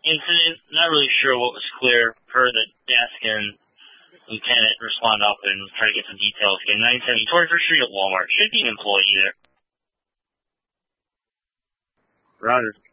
incident. Not really sure what was clear per the desk and lieutenant respond up and try to get some details. Again, 970 21st Street at Walmart. Should be an employee there. Roger.